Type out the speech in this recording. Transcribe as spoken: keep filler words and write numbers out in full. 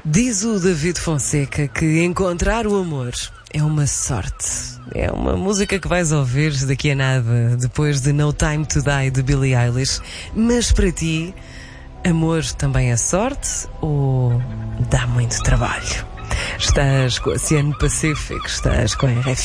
Diz o David Fonseca que encontrar o amor é uma sorte. É uma música que vais ouvir daqui a nada, depois de No Time to Die de Billie Eilish. Mas para ti, amor também é sorte ou dá muito trabalho? Estás com o Oceano Pacífico, estás com a R F